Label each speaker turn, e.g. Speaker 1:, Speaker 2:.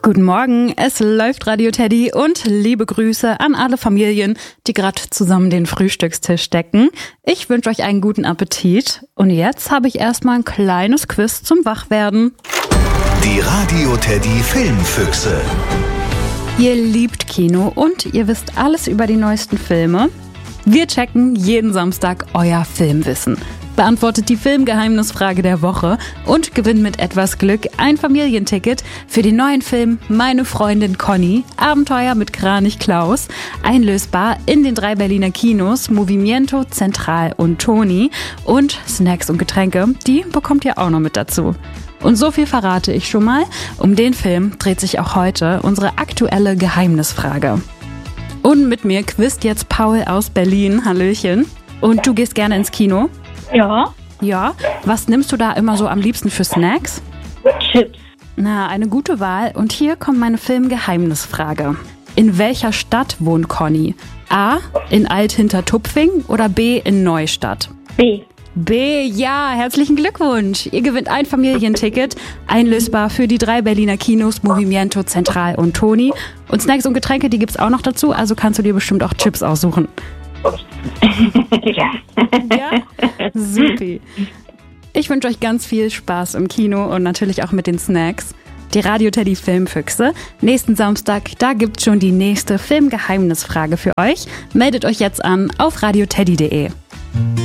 Speaker 1: Guten Morgen, es läuft Radio Teddy und liebe Grüße an alle Familien, die gerade zusammen den Frühstückstisch decken. Ich wünsche euch einen guten Appetit und jetzt habe ich erstmal ein kleines Quiz zum Wachwerden.
Speaker 2: Die Radio Teddy Filmfüchse.
Speaker 1: Ihr liebt Kino und ihr wisst alles über die neuesten Filme. Wir checken jeden Samstag euer Filmwissen. Beantwortet die Filmgeheimnisfrage der Woche und gewinnt mit etwas Glück ein Familienticket für den neuen Film Meine Freundin Conny, Abenteuer mit Kranich Klaus, einlösbar in den 3 Berliner Kinos Movimiento, Central und Toni, und Snacks und Getränke, die bekommt ihr auch noch mit dazu. Und so viel verrate ich schon mal, um den Film dreht sich auch heute unsere aktuelle Geheimnisfrage. Und mit mir quizt jetzt Paul aus Berlin. Hallöchen. Und du gehst gerne ins Kino?
Speaker 3: Ja.
Speaker 1: Ja? Was nimmst du da immer so am liebsten für Snacks?
Speaker 3: Chips.
Speaker 1: Na, eine gute Wahl. Und hier kommt meine Filmgeheimnisfrage. In welcher Stadt wohnt Conny? A. in Alt-Hintertupfing oder B. in Neustadt?
Speaker 3: B.
Speaker 1: B, ja, herzlichen Glückwunsch. Ihr gewinnt ein Familienticket, einlösbar für die 3 Berliner Kinos Movimiento, Central und Toni. Und Snacks und Getränke, die gibt's auch noch dazu, also kannst du dir bestimmt auch Chips aussuchen.
Speaker 3: Ja.
Speaker 1: Ja? Supi. Ich wünsche euch ganz viel Spaß im Kino und natürlich auch mit den Snacks. Die Radio Teddy Filmfüchse. Nächsten Samstag, da gibt's schon die nächste Filmgeheimnisfrage für euch. Meldet euch jetzt an auf radioteddy.de.